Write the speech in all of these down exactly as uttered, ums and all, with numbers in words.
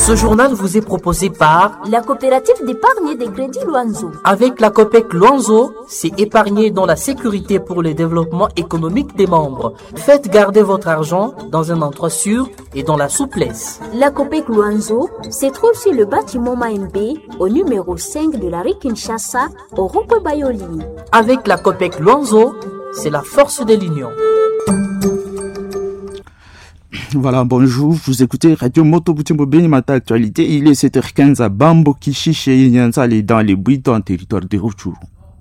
Ce journal vous est proposé par la coopérative d'épargne des crédits Luanzo. Avec la COPEC Luanzo, c'est épargner dans la sécurité pour le développement économique des membres. Faites garder votre argent dans un endroit sûr et dans la souplesse. La COPEC Luanzo se trouve sur le bâtiment Maembe, au numéro cinq de la rue Kinshasa, au rond-point Bayoli. Avec la COPEC Luanzo, c'est la force de l'union. Voilà, bonjour, vous écoutez Radio Moto Butembo Beni Mata Actualité. Il est sept heures quinze à Bambo, Kichiche et Nyanzale dans les Buito en territoire de Rutshuru.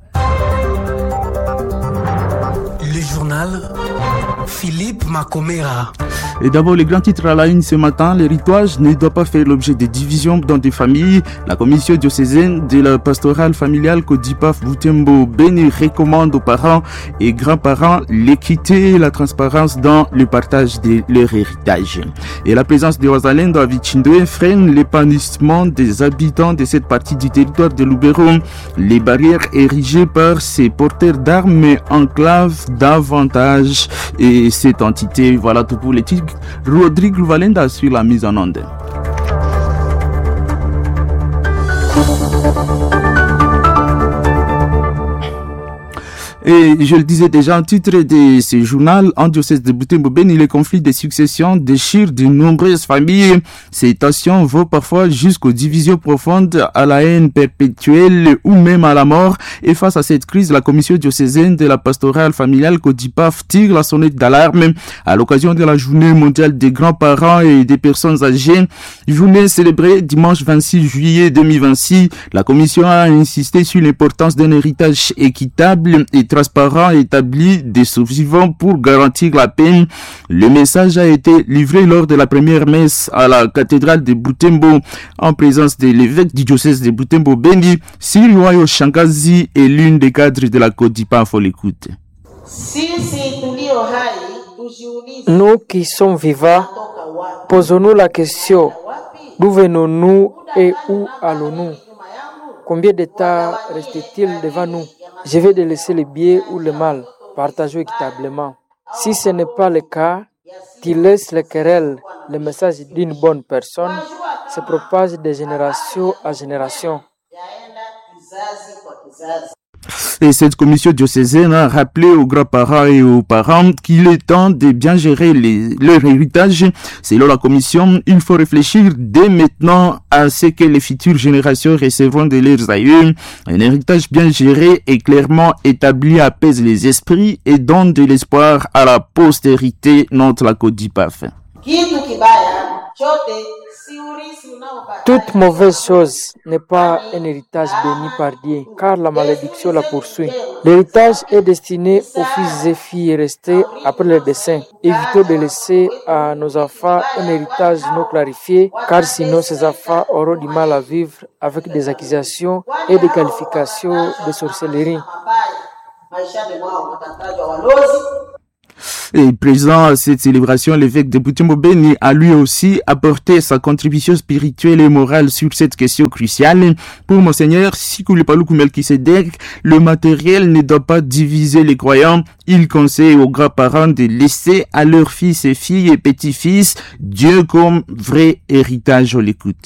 Le journal Philippe Makomera. Et d'abord, les grands titres à la une ce matin. L'héritage ne doit pas faire l'objet de divisions dans des familles. La commission diocésaine de la pastorale familiale Codipaf Butembo Beni recommande aux parents et grands-parents l'équité et la transparence dans le partage de leur héritage. Et la présence de Wazalendo à Vichindoé freine l'épanouissement des habitants de cette partie du territoire de Lubero. Les barrières érigées par ces porteurs d'armes enclavent davantage et cette entité. Voilà tout pour les titres. Rodrigue Valenda sur la mise en onde. Et je le disais déjà en titre de ce journal, en diocèse de Butembo Beni, les conflits de succession déchirent de nombreuses familles. Ces tensions vont parfois jusqu'aux divisions profondes, à la haine perpétuelle ou même à la mort. Et face à cette crise, la commission diocésaine de la pastorale familiale Codipaf tire la sonnette d'alarme à l'occasion de la journée mondiale des grands-parents et des personnes âgées. Journée célébrée dimanche vingt-six juillet deux mille vingt-six. La commission a insisté sur l'importance d'un héritage équitable et transparent établi des survivants pour garantir la paix. Le message a été livré lors de la première messe à la cathédrale de Butembo en présence de l'évêque du diocèse de Butembo Beni, Siriwayo Shangazi, et l'une des cadres de la Codipa. Faut l'écoute. Nous qui sommes vivants, posons-nous la question, d'où venons-nous et où allons-nous? Combien d'états reste-t-il devant nous? Je vais délaisser le bien ou le mal, partageons équitablement. Si ce n'est pas le cas, tu laisses les querelles, le message d'une bonne personne se propage de génération à génération. Et cette commission diocésaine a rappelé aux grands-parents et aux parents qu'il est temps de bien gérer les, leur héritage. Selon la commission, il faut réfléchir dès maintenant à ce que les futures générations recevront de leurs aïeux. Un héritage bien géré et clairement établi apaise les esprits et donne de l'espoir à la postérité, note la Codipaf. Toute mauvaise chose n'est pas un héritage béni par Dieu, car la malédiction la poursuit. L'héritage est destiné aux fils et filles restés après le décès. Évitons de laisser à nos enfants un héritage non clarifié, car sinon ces enfants auront du mal à vivre avec des accusations et des qualifications de sorcellerie. Et présent à cette célébration, l'évêque de Butembo Beni a lui aussi apporté sa contribution spirituelle et morale sur cette question cruciale. Pour Monseigneur Sikuli Paluku Melkisedek, le matériel ne doit pas diviser les croyants. Il conseille aux grands-parents de laisser à leurs fils et filles et petits-fils Dieu comme vrai héritage. On l'écoute.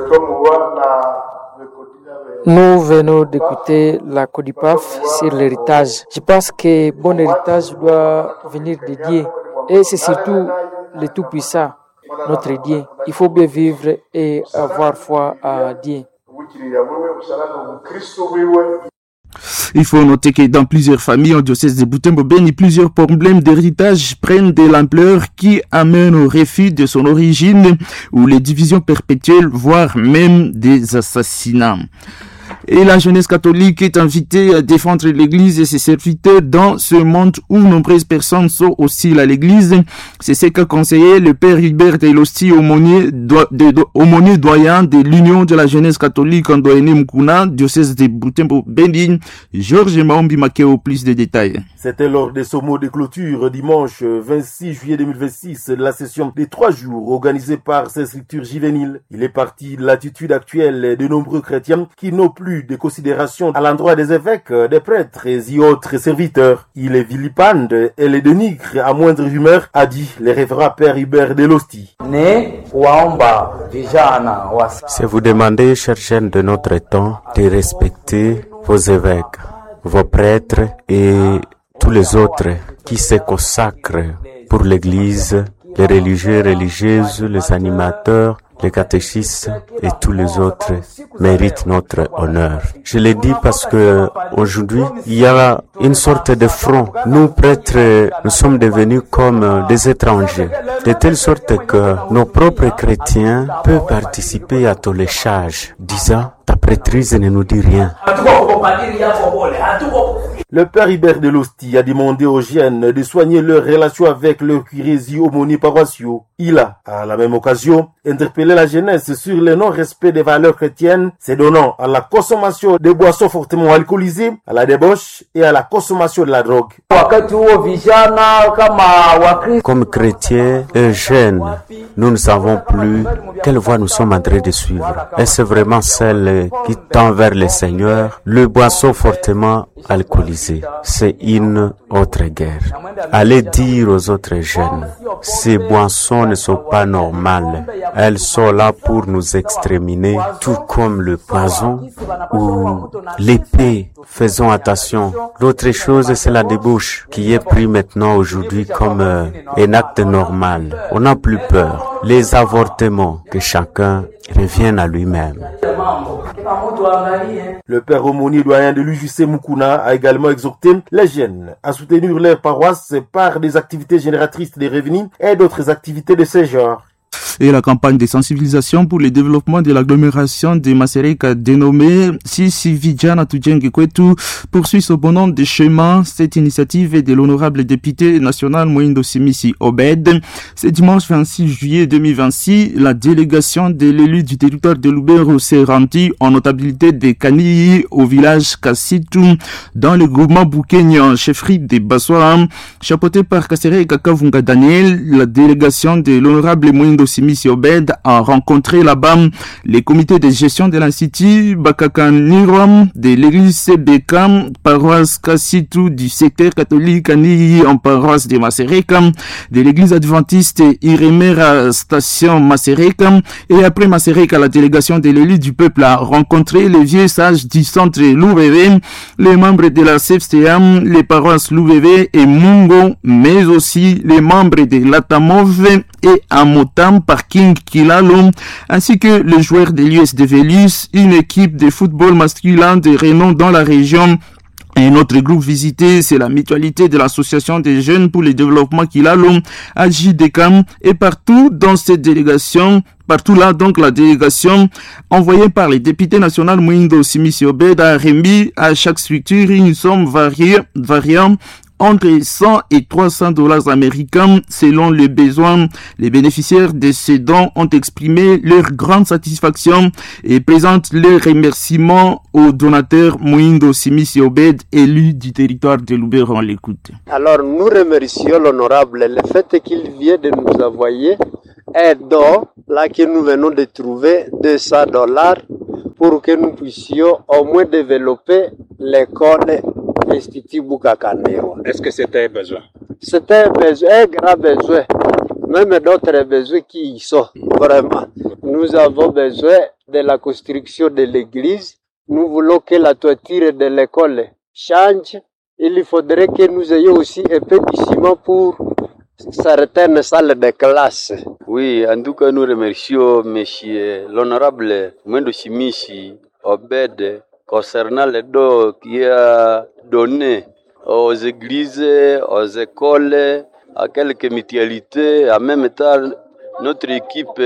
Nous venons d'écouter la Codipaf sur l'héritage. Je pense que bon héritage doit venir de Dieu. Et c'est surtout le Tout-Puissant, notre Dieu. Il faut bien vivre et avoir foi à Dieu. Il faut noter que dans plusieurs familles en diocèse de Butembo Beni, plusieurs problèmes d'héritage prennent de l'ampleur qui amènent au refus de son origine ou les divisions perpétuelles, voire même des assassinats. Et la jeunesse catholique est invitée à défendre l'Église et ses serviteurs dans ce monde où nombreuses personnes sont hostiles à l'Église. C'est ce qu'a conseillé le père Hubert Delosti, aumônier, do, de, de, aumônier doyen de l'Union de la jeunesse catholique en Doyené Mukuna, diocèse de Butembo Beni. Georges Maombi Makeo, plus de détails. C'était lors de ce mot de clôture dimanche vingt-six juillet deux mille vingt-six, la session des trois jours organisée par ces structures juvéniles. Il est parti de l'attitude actuelle de nombreux chrétiens qui n'ont plus plus de considération à l'endroit des évêques, des prêtres et autres serviteurs. Il est vilipende et les dénigre à moindre rumeur, a dit le révérend Père Hubert Delosti. C'est vous demander, chers jeunes de notre temps, de respecter vos évêques, vos prêtres et tous les autres qui se consacrent pour l'Église, les religieux, religieuses, les animateurs, les catéchistes et tous les autres méritent notre honneur. Je le dis parce que aujourd'hui, il y a une sorte de front. Nous, prêtres, nous sommes devenus comme des étrangers, de telle sorte que nos propres chrétiens peuvent participer à tous les charges, disant, ta prêtrise ne nous dit rien. Le père Hubert Delosti a demandé aux jeunes de soigner leur relation avec leurs curés et aumôniers paroissiaux. Il a, à la même occasion, interpellé la jeunesse sur le non-respect des valeurs chrétiennes, se donnant à la consommation de boissons fortement alcoolisées, à la débauche et à la consommation de la drogue. Comme chrétiens et jeunes, nous ne savons plus quelle voie nous sommes en train de suivre. Est-ce vraiment celle qui tend vers le Seigneur? Le boisson fortement alcoolisé, c'est une autre guerre. Allez dire aux autres jeunes, ces boissons ne sont pas normales. Elles sont là pour nous exterminer, tout comme le poison ou l'épée. Faisons attention. L'autre chose, c'est la débauche qui est prise maintenant aujourd'hui comme euh, un acte normal. On n'a plus peur. Les avortements, que chacun revienne à lui-même. Le père aumônier doyen de l'U J C Mukuna a également exhorté les jeunes à soutenir leur paroisse par des activités génératrices de revenus et d'autres activités de ce genre. Et la campagne de sensibilisation pour le développement de l'agglomération de Masereka dénommée Sisi Vijana Tujenge Kwetu poursuit ce bon nombre de chemins. Cette initiative est de l'honorable député national Mwindo Simisi Obed. Ce dimanche vingt-six juillet deux mille vingt-six, la délégation de l'élu du territoire de Lubero s'est rendue en notabilité de Kaniyi au village Kassitu dans le groupement Boukenyan, chefferie de Bassoa, chapeauté par Kasereka Kavunga Daniel. La délégation de l'honorable Mwindo Simisi Obed a rencontré là-bas les comités de gestion de l'Institut Bakakaniram de l'église C B K, paroisse Kassitu du secteur catholique Kaniyi en paroisse de Masereka, de l'église adventiste Iremera station Masereka, et après Masereka, la délégation de l'élu du peuple a rencontré les vieux sages du centre Louveve, les membres de la C F C M, les paroisses Louveve et Mungo, mais aussi les membres de l'Atamove et Amotam Parking Kilalo, ainsi que les joueurs de l'U S D Velus, une équipe de football masculin de renom dans la région. Et notre groupe visité, c'est la mutualité de l'association des jeunes pour le développement Kilalo, A J D C A M, et partout dans cette délégation, partout là, donc la délégation envoyée par les députés nationaux Mwindo Simisi Obed a remis à chaque structure une somme variée, variant entre cent et trois cents dollars américains selon les besoins. Les bénéficiaires de ces dons ont exprimé leur grande satisfaction et présentent leurs remerciements aux donateurs Mwindo Simisi Obed, élu du territoire de Lubero. On l'écoute. Alors nous remercions l'honorable le fait qu'il vient de nous envoyer un don là que nous venons de trouver deux cents dollars pour que nous puissions au moins développer l'école Institut Bukakanero. Est-ce que c'était un besoin? C'était un besoin, un grand besoin. Même d'autres besoins qui y sont. Vraiment. Nous avons besoin de la construction de l'église. Nous voulons que la toiture de l'école change. Il faudrait que nous ayons aussi un peu de ciment pour certaines salles de classe. Oui, en tout cas, nous remercions monsieur l'honorable Mwindo Simisi Obed concernant les dons qu'il a donné aux églises, aux écoles, à quelques mutualités, en même temps notre équipe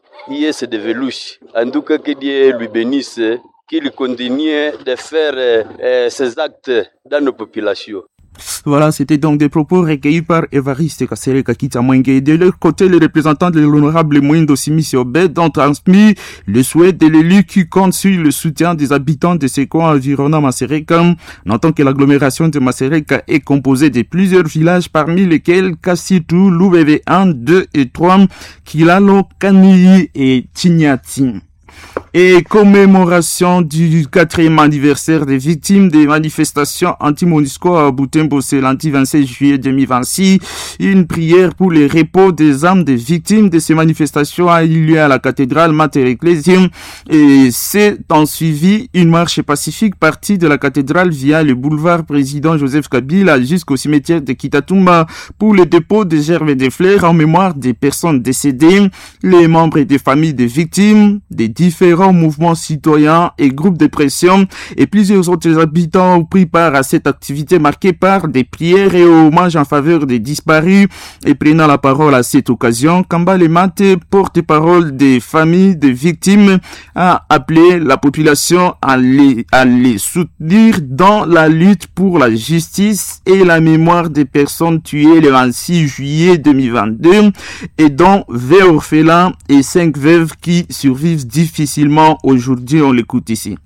I S de Velus. En tout cas, que Dieu lui bénisse, qu'il continue de faire euh, ces actes dans nos populations. Voilà, c'était donc des propos recueillis par Évariste Kasereka Kitamwenge. De leur côté, les représentants de l'honorable Mwindo Simisi Obed ont transmis le souhait de l'élu qui compte sur le soutien des habitants de ces coins environnants Masereka. Notons que l'agglomération de Masereka est composée de plusieurs villages, parmi lesquels Kassitu, Louveve un, deux et trois, Kilalo, Kaniyi et Tignati. et commémoration du quatrième anniversaire des victimes des manifestations anti-MONUSCO à Butembo, c'est lundi vingt-sept juillet deux mille vingt-six. Une prière pour les repos des âmes des victimes de ces manifestations a eu lieu à la cathédrale Mater Ecclesiam et c'est en suivi une marche pacifique partie de la cathédrale via le boulevard président Joseph Kabila jusqu'au cimetière de Kitatumba pour le dépôt des gerbes et des fleurs en mémoire des personnes décédées. Les membres des familles des victimes, des différents mouvements citoyens et groupes de pression et plusieurs autres habitants ont pris part à cette activité marquée par des prières et hommages en faveur des disparus. Et prenant la parole à cette occasion, Kamba Lemate, porte-parole des familles des victimes, a appelé la population à les, à les soutenir dans la lutte pour la justice et la mémoire des personnes tuées le vingt-six juillet deux mille vingt-deux et dont vingt orphelins et cinq veuves qui survivent difficilement aujourd'hui. On l'écoute ici.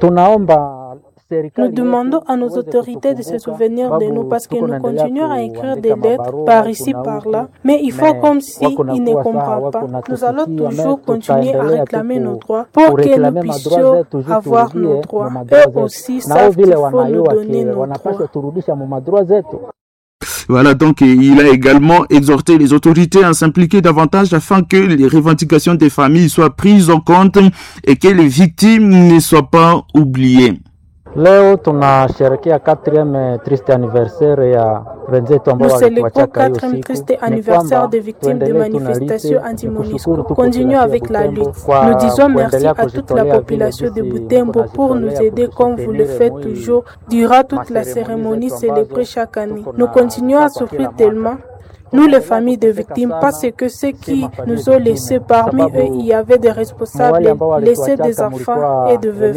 Nous demandons à nos autorités de se souvenir de nous parce que nous continuons à écrire des lettres par ici, par là, mais il faut comme si ils ne comprennent pas. Nous allons toujours continuer à réclamer nos droits pour que nous puissions avoir nos droits. Eux aussi savent qu'il faut nous donner nos droits. Voilà, donc il a également exhorté les autorités à s'impliquer davantage afin que les revendications des familles soient prises en compte et que les victimes ne soient pas oubliées. Leo tunasherehekea quatrième triste anniversaire ya wenzetu ambao walituacha quatrième triste anniversaire des victimes des manifestations anti-MONUSCO. Continuons avec la lutte. Nous disons merci à toute la population de Butembo pour nous aider comme vous le faites toujours durant toute la cérémonie célébrée chaque année. Nous continuons à souffrir tellement. Nous, les familles de victimes, parce que ceux qui nous ont laissés, parmi eux, il y avait des responsables, laissés des enfants et des veuves.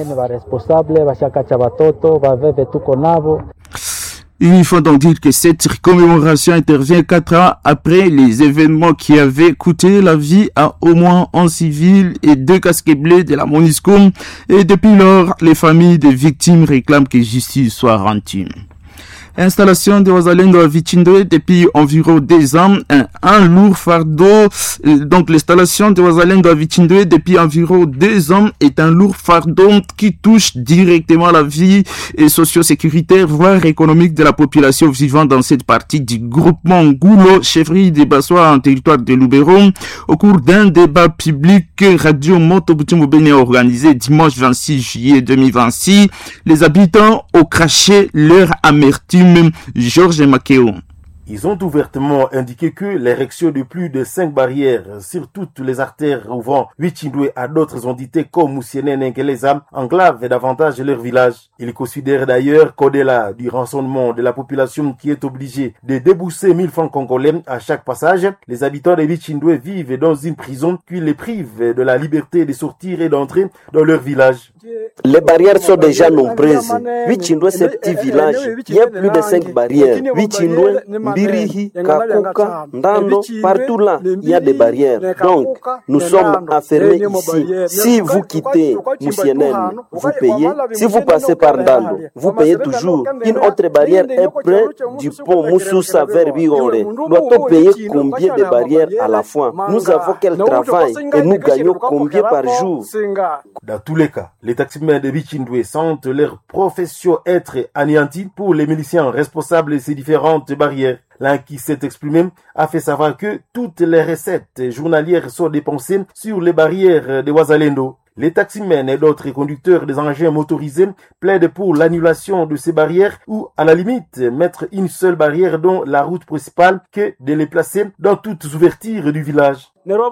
Il faut donc dire que cette commémoration intervient quatre ans après les événements qui avaient coûté la vie à au moins un civil et deux casques bleus de la MONUSCO. Et depuis lors, les familles des victimes réclament que justice soit rendue. Installation de Wazalendo à Vichindwe depuis environ deux ans, un, un lourd fardeau. Donc l'installation de Wazalendo à Vichindwe depuis environ deux ans est un lourd fardeau qui touche directement la vie socio-sécuritaire, voire économique de la population vivant dans cette partie du groupement Ngoulo, chefferie des Bassois en territoire de Lubero. Au cours d'un débat public, Radio Moto Butembo Beni a organisé dimanche vingt-six juillet deux mille vingt-six, les habitants ont craché leur amertume. Georges Makeo. Ils ont ouvertement indiqué que l'érection de plus de cinq barrières sur toutes les artères ouvrant Vichindwe à d'autres entités comme Moussienen et Nkeleza enclavent davantage leur village. Ils considèrent d'ailleurs qu'au-delà du rançonnement de la population qui est obligée de débourser mille francs congolais à chaque passage, les habitants de Vichindwe vivent dans une prison qui les prive de la liberté de sortir et d'entrer dans leur village. Les barrières sont déjà nombreuses. Vichindwe, c'est un petit village. Il y a plus de cinq barrières. Vichindwe, Birihi, Kakuka, Ndando, partout là, il y a des barrières. Donc, nous sommes enfermés ici. Si vous quittez Moussienen, vous payez. Si vous passez par Ndando, vous payez toujours. Une autre barrière est près du pont Moussoussa vers Bigore. Doit-on payer combien de barrières à la fois? Nous avons quel travail et nous gagnons combien par jour? Dans tous les cas, les taximens de Vichindwe sentent leur profession être anéantie pour les miliciens responsables de ces différentes barrières. L'un qui s'est exprimé a fait savoir que toutes les recettes journalières sont dépensées sur les barrières de Wazalendo. Les taximens et d'autres conducteurs des engins motorisés plaident pour l'annulation de ces barrières ou, à la limite, mettre une seule barrière dans la route principale que de les placer dans toutes les ouvertures du village.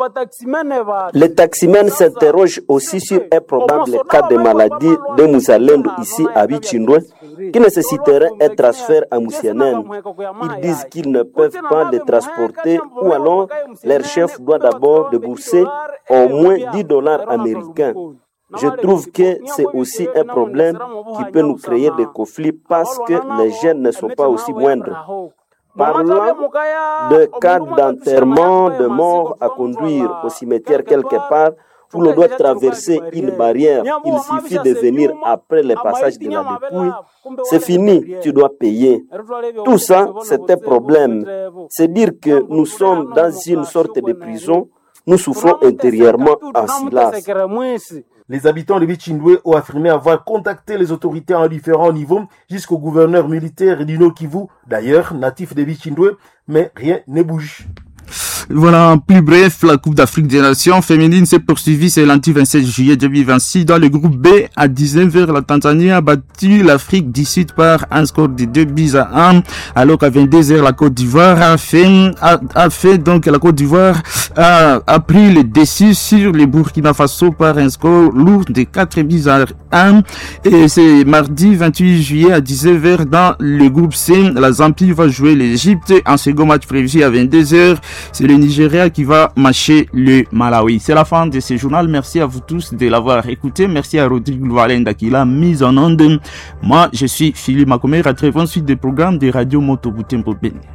Les taximens s'interrogent aussi sur un probable cas de maladie de Mouzalendo ici à Vichindwe qui nécessiterait un transfert à Moussienen. Ils disent qu'ils ne peuvent pas les transporter ou alors leur chef doit d'abord débourser au moins dix dollars américains. Je trouve que c'est aussi un problème qui peut nous créer des conflits parce que les jeunes ne sont pas aussi moindres. Parlant de cas d'enterrement de morts à conduire au cimetière quelque part, où l'on doit traverser une barrière, il suffit de venir après le passage de la dépouille. C'est fini, tu dois payer. Tout ça, c'est un problème. C'est dire que nous sommes dans une sorte de prison nous souffrons intérieurement en silence. Les habitants de Bichindwe ont affirmé avoir contacté les autorités en différents niveaux jusqu'au gouverneur militaire du Nord Kivu, d'ailleurs natif de Bichindwe, mais rien ne bouge. Voilà, en plus bref, la Coupe d'Afrique des Nations féminines s'est poursuivie ce lundi vingt-sept juillet deux mille vingt-six. Dans le groupe B, à dix-neuf heures, la Tanzanie a battu l'Afrique du Sud par un score de deux buts à un, alors qu'à vingt-deux heures, la Côte d'Ivoire a fait, a, a fait donc la Côte d'Ivoire a, a pris le dessus sur le Burkina Faso par un score lourd de quatre buts à un. Et c'est mardi vingt-huit juillet à dix-neuf heures dans le groupe C, la Zambie va jouer l'Égypte. Un second match prévu à vingt-deux heures. C'est le Nigeria qui va matcher le Malawi. C'est la fin de ce journal. Merci à vous tous de l'avoir écouté. Merci à Rodrigue Valenda qui l'a mise en onde. Moi, je suis Philippe Makomera. Très bonne suite des programmes de Radio Moto Butembo Beni.